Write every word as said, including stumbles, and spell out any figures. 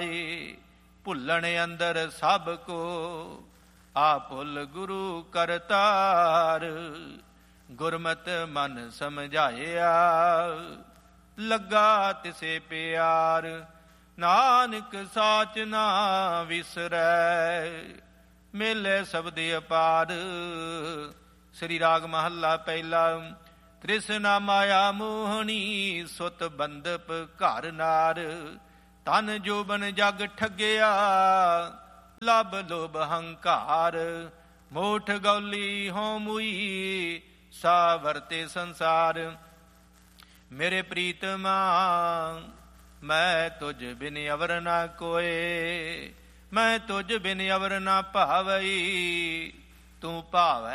ਭੁੱਲਣ ਅੰਦਰ ਸਭ ਕੋ, ਆ ਭੁੱਲ ਗੁਰੂ ਕਰਤਾਰ। ਗੁਰਮਤਿ ਮਨ ਸਮਝਾਇਆ, ਲੱਗਾ ਤਿਸੇ ਪਿਆਰ। ਨਾਨਕ ਸਾਚ ਨਾ ਵਿਸਰੈ, ਮੇਲੇ ਸ਼ਬਦ ਅਪਾਰ। ਸ੍ਰੀ ਰਾਗ ਮਹੱਲਾ ਪਹਿਲਾ। ਤ੍ਰਿਸ਼ਨਾ ਮਾਇਆ ਮੋਹਣੀ, ਸੁਤ ਬੰਧਪ ਘਰ ਨਾਰ। ਤਨ ਜੋਬਨ ਜਗ ਠੱਗਿਆ, ਲਬ ਲੋਭ ਹੰਕਾਰ। ਮੋਠ ਗੌਲੀ ਹੋਂ ਮੁਈ, ਸਾ ਵਰਤੇ ਸੰਸਾਰ। ਮੇਰੇ ਪ੍ਰੀਤਮਾ ਮੈਂ ਤੁਝ ਬਿਨ ਅਵਰ ਨਾ ਕੋਏ, ਮੈਂ ਤੁਝ ਬਿਨ ਅਵਰ ਨਾ ਭਾਵਈ। ਤੂੰ ਭਾਵੈ